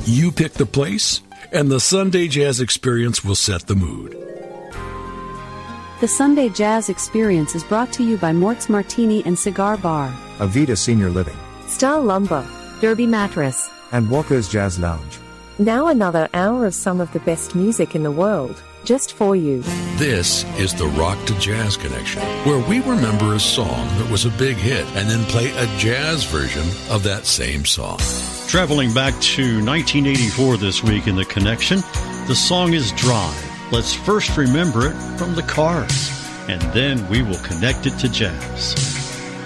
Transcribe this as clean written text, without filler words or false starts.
You pick the place, and the Sunday Jazz Experience will set the mood. The Sunday Jazz Experience is brought to you by Mort's Martini and Cigar Bar, Avita Senior Living, Star Lumber, Derby Mattress, and Walker's Jazz Lounge. Now another hour of some of the best music in the world, just for you. This is the Rock to Jazz Connection, where we remember a song that was a big hit and then play a jazz version of that same song. Traveling back to 1984 this week in the Connection, the song is Drive. Let's first remember it from the Cars, and then we will connect it to jazz.